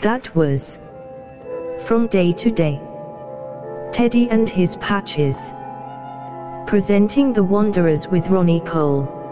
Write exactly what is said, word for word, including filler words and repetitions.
That was From Day to Day, Teddy and His Patches. Presenting The Wanderers with Ronnie Cole.